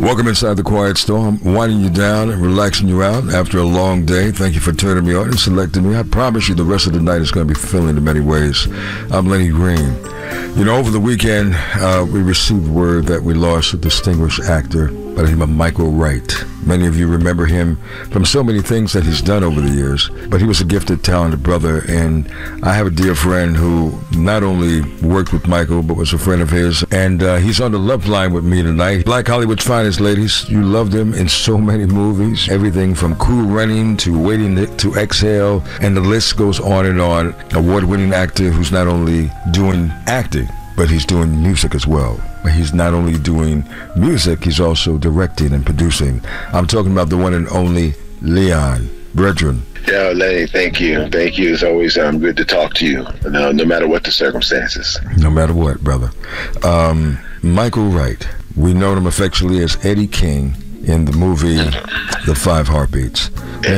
Welcome inside the Quiet Storm. I'm winding you down and relaxing you out after a long day. Thank you for turning me on and selecting me. I promise you the rest of the night is going to be fulfilling in many ways. I'm Lenny Green. You know, over the weekend, we received word that we lost a distinguished actor by the name of Michael Wright. Many of you remember him from so many things that he's done over the years, but he was a gifted, talented brother, and I have a dear friend who not only worked with Michael, but was a friend of his, and he's on the love line with me tonight. Black Hollywood's finest, ladies. You loved him in so many movies, everything from Cool Running to Waiting to Exhale, and the list goes on and on. Award-winning actor who's not only doing acting, but he's doing music as well. He's not only doing music, he's also directing and producing. I'm talking about the one and only Leon Bredren. Yeah, Lenny, thank you. Thank you. It's always good to talk to you, no matter what the circumstances. No matter what, brother. Michael Wright. We know him affectionately as Eddie King in the movie The Five Heartbeats.